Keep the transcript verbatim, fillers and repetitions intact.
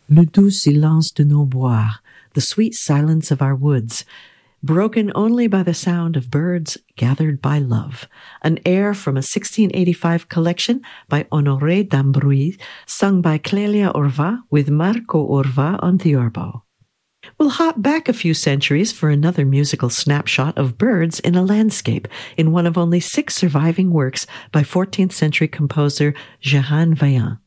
Le doux silence de nos bois, the sweet silence of our woods, broken only by the sound of birds gathered by love. An air from a sixteen eighty-five collection by Honoré d'Ambrouille, sung by Clélia Orva with Marco Orva on theorbo. We'll hop back a few centuries for another musical snapshot of birds in a landscape in one of only six surviving works by fourteenth century composer Jehan Vaillant.